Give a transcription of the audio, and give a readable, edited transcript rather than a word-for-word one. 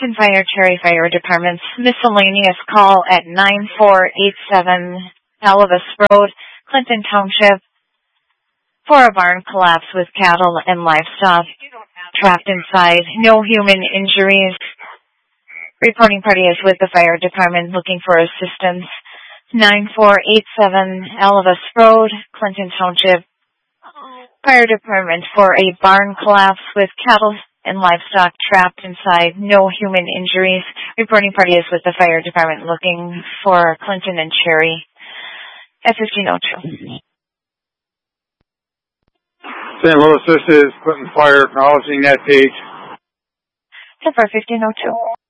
Clinton Fire, Cherry Fire Department's miscellaneous call at 9487 Alvis Road, Clinton Township, for a barn collapse with cattle and livestock trapped inside. No human injuries. Reporting party is with the fire department looking for assistance. 9487 Alvis Road, Clinton Township, fire department for a barn collapse with cattle and livestock trapped inside. No human injuries. Reporting party is with the fire department looking for Clinton and Cherry at 1502. St. Louis, this is Clinton Fire, acknowledging that page. So for 1502.